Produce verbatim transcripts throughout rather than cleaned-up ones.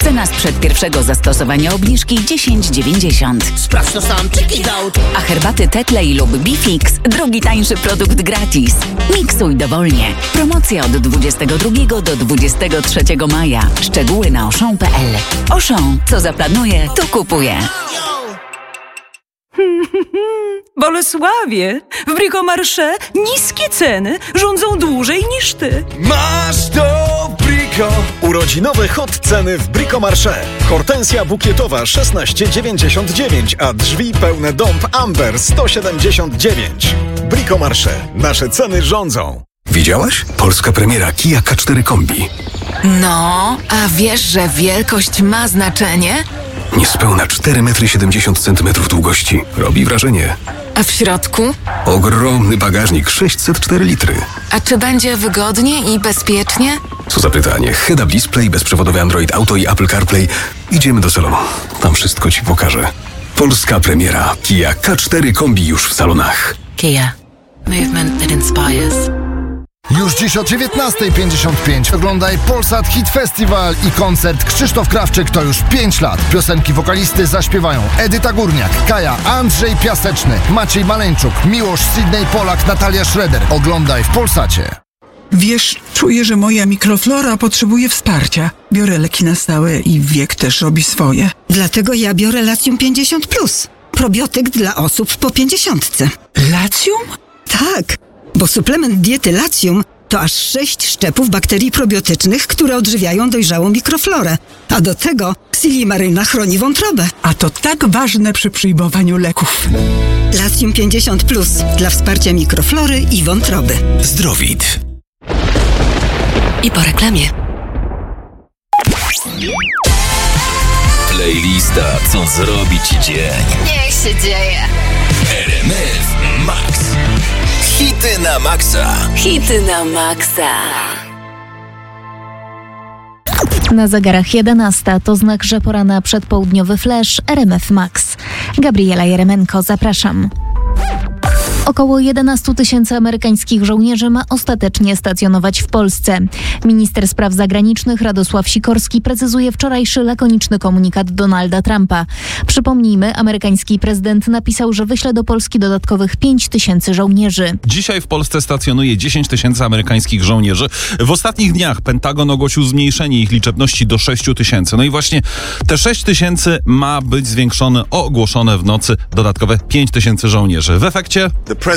Cena sprzed pierwszego zastosowania obniżki dziesięć dziewięćdziesiąt. Sprawdź to sam, check it out. A herbaty Tetley lub Bifix, drugi tańszy produkt gratis. Miksuj dowolnie. Promocja od dwudziestego drugiego do dwudziestego trzeciego maja. Szczegóły na auchan kropka p l. Auchan, co zaplanuje, to kupuje. Bolesławie, w Bricomarché niskie ceny rządzą dłużej niż ty. Masz to Brico! Urodzinowe hot ceny w Bricomarché. Hortensja bukietowa szesnaście dziewięćdziesiąt dziewięć, a drzwi pełne dąb Amber sto siedemdziesiąt dziewięć. Bricomarché. Nasze ceny rządzą. Widziałaś? Polska premiera Kia K cztery Kombi. No, a wiesz, że wielkość ma znaczenie? Niespełna cztery metry siedemdziesiąt centymetrów długości. Robi wrażenie. A w środku? Ogromny bagażnik, sześćset cztery litry. A czy będzie wygodnie i bezpiecznie? Co za pytanie. Head-up display, bezprzewodowy Android Auto i Apple CarPlay. Idziemy do salonu. Tam wszystko ci pokażę. Polska premiera Kia K cztery Kombi już w salonach. Kia. Movement that inspires. Już dziś o dziewiętnasta pięćdziesiąt pięć oglądaj Polsat Hit Festival i koncert Krzysztof Krawczyk to już pięć lat. Piosenki wokalisty zaśpiewają Edyta Górniak, Kaja, Andrzej Piaseczny, Maciej Maleńczuk, Miłosz, Sydney Polak, Natalia Schroeder. Oglądaj w Polsacie. Wiesz, czuję, że moja mikroflora potrzebuje wsparcia. Biorę leki na stałe i wiek też robi swoje. Dlatego ja biorę Latium pięćdziesiąt plus. Probiotyk dla osób po pięćdziesiątce. Latium? Tak, bo suplement diety Latium to aż sześć szczepów bakterii probiotycznych, które odżywiają dojrzałą mikroflorę. A do tego Silimaryna chroni wątrobę. A to tak ważne przy przyjmowaniu leków. Latium pięćdziesiąt plus dla wsparcia mikroflory i wątroby. Zdrowit. I po reklamie. Playlista, co zrobi ci dzień. Niech się dzieje. R M F Max. Hity na maksa. Hity na maksa. Na zegarach jedenasta to znak, że pora na przedpołudniowy flash R M F Max. Gabriela Jeremenko, zapraszam. Około jedenaście tysięcy amerykańskich żołnierzy ma ostatecznie stacjonować w Polsce. Minister spraw zagranicznych Radosław Sikorski precyzuje wczorajszy lakoniczny komunikat Donalda Trumpa. Przypomnijmy, amerykański prezydent napisał, że wyśle do Polski dodatkowych pięć tysięcy żołnierzy. Dzisiaj w Polsce stacjonuje dziesięć tysięcy amerykańskich żołnierzy. W ostatnich dniach Pentagon ogłosił zmniejszenie ich liczebności do sześć tysięcy. No i właśnie te sześć tysięcy ma być zwiększone o ogłoszone w nocy dodatkowe pięć tysięcy żołnierzy. W efekcie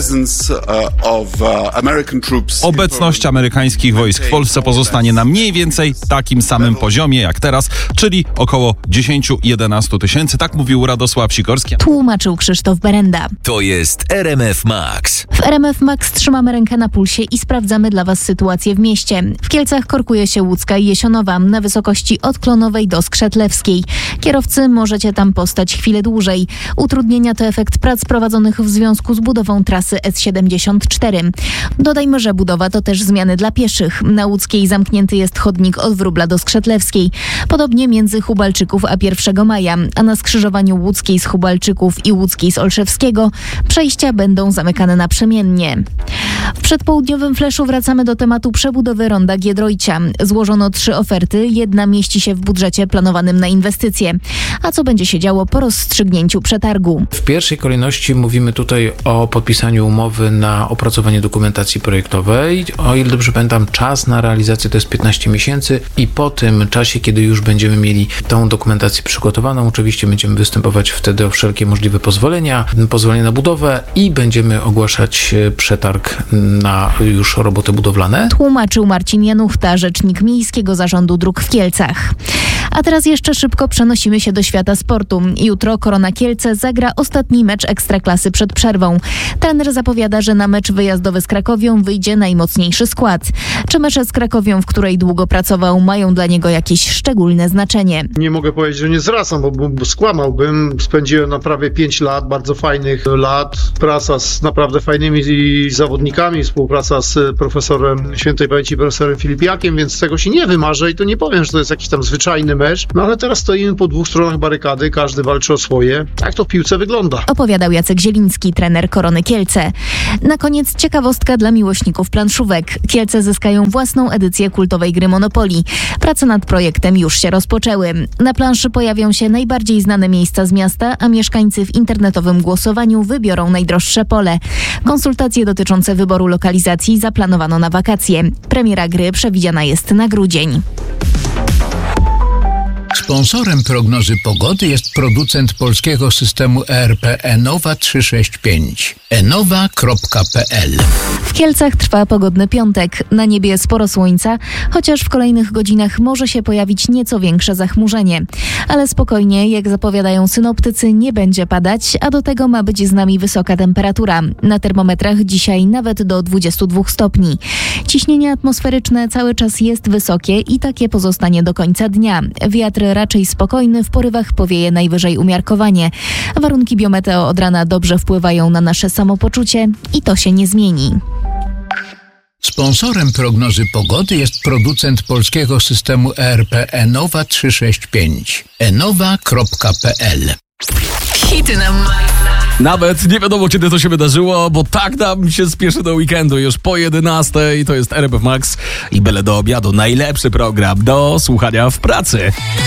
obecność amerykańskich wojsk w Polsce pozostanie na mniej więcej takim samym poziomie jak teraz, czyli około dziesięć do jedenastu tysięcy. Tak mówił Radosław Sikorski. Tłumaczył Krzysztof Berenda. To jest R M F Max. W R M F Max trzymamy rękę na pulsie i sprawdzamy dla Was sytuację w mieście. W Kielcach korkuje się Łódzka i Jesionowa na wysokości od Klonowej do Skrzetlewskiej. Kierowcy możecie tam postać chwilę dłużej. Utrudnienia to efekt prac prowadzonych w związku z budową trasy S siedemdziesiąt cztery. Dodajmy, że budowa to też zmiany dla pieszych. Na Łódzkiej zamknięty jest chodnik od Wróbla do Skrzetlewskiej. Podobnie między Hubalczyków a pierwszego maja, a na skrzyżowaniu Łódzkiej z Hubalczyków i Łódzkiej z Olszewskiego przejścia będą zamykane naprzemiennie. W przedpołudniowym fleszu wracamy do tematu przebudowy ronda Giedroycia. Złożono trzy oferty, jedna mieści się w budżecie planowanym na inwestycje. A co będzie się działo po rozstrzygnięciu przetargu? W pierwszej kolejności mówimy tutaj o podpisaniu umowy na opracowanie dokumentacji projektowej. O ile dobrze pamiętam, czas na realizację to jest piętnaście miesięcy i po tym czasie, kiedy już będziemy mieli tą dokumentację przygotowaną, oczywiście będziemy występować wtedy o wszelkie możliwe pozwolenia, pozwolenia na budowę i będziemy ogłaszać przetarg na już roboty budowlane. Tłumaczył Marcin Januchta, rzecznik Miejskiego Zarządu Dróg w Kielcach. A teraz jeszcze szybko przenosimy się do świata sportu. Jutro Korona Kielce zagra ostatni mecz Ekstraklasy przed przerwą. Trener zapowiada, że na mecz wyjazdowy z Krakowią wyjdzie najmocniejszy skład. Czy mecze z Krakowią, w której długo pracował, mają dla niego jakieś szczególne znaczenie? Nie mogę powiedzieć, że nie zwracam, bo, bo, bo skłamałbym. Spędziłem na prawie pięć lat, bardzo fajnych lat. Praca z naprawdę fajnymi zawodnikami, współpraca z profesorem świętej pamięci profesorem Filipiakiem, więc z tego się nie wymarzę i to nie powiem, że to jest jakiś tam zwyczajny mecz. mecz, no ale teraz stoimy po dwóch stronach barykady, każdy walczy o swoje. Tak to w piłce wygląda. Opowiadał Jacek Zieliński, trener Korony Kielce. Na koniec ciekawostka dla miłośników planszówek. Kielce zyskają własną edycję kultowej gry Monopoly. Prace nad projektem już się rozpoczęły. Na planszy pojawią się najbardziej znane miejsca z miasta, a mieszkańcy w internetowym głosowaniu wybiorą najdroższe pole. Konsultacje dotyczące wyboru lokalizacji zaplanowano na wakacje. Premiera gry przewidziana jest na grudzień. Sponsorem prognozy pogody jest producent polskiego systemu E R P Enowa trzysta sześćdziesiąt pięć. enowa kropka p l. W Kielcach trwa pogodny piątek. Na niebie sporo słońca, chociaż w kolejnych godzinach może się pojawić nieco większe zachmurzenie. Ale spokojnie, jak zapowiadają synoptycy, nie będzie padać, a do tego ma być z nami wysoka temperatura. Na termometrach dzisiaj nawet do dwudziestu dwóch stopni. Ciśnienie atmosferyczne cały czas jest wysokie i takie pozostanie do końca dnia. Wiatr raczej spokojny, w porywach powieje najwyżej umiarkowanie. Warunki biometeo od rana dobrze wpływają na nasze samopoczucie i to się nie zmieni. Sponsorem prognozy pogody jest producent polskiego systemu E R P Enowa trzysta sześćdziesiąt pięć. enowa kropka p l. Hity na maksa. Nawet nie wiadomo, kiedy to się wydarzyło, bo tak nam się spieszy do weekendu. Już po jedenastej to jest R F Max i byle do obiadu najlepszy program do słuchania w pracy.